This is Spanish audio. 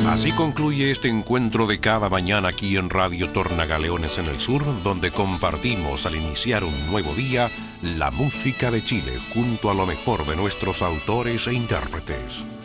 Así concluye este encuentro de cada mañana aquí en Radio Tornagaleones en el Sur, donde compartimos al iniciar un nuevo día la música de Chile junto a lo mejor de nuestros autores e intérpretes.